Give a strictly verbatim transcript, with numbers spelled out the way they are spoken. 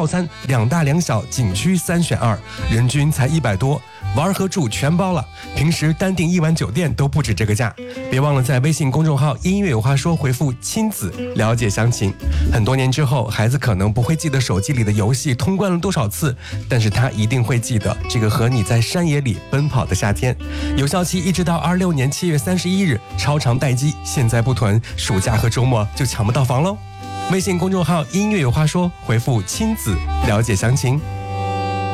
套餐，两大两小，景区三选二，人均才一百多。玩和住全包了，平时单订一晚酒店都不止这个价。别忘了在微信公众号音乐有话说回复亲子了解详情。很多年之后，孩子可能不会记得手机里的游戏通关了多少次，但是他一定会记得这个和你在山野里奔跑的夏天。有效期一直到二六年七月三十一日，超长待机，现在不囤，暑假和周末就抢不到房喽。微信公众号音乐有话说回复亲子了解详情。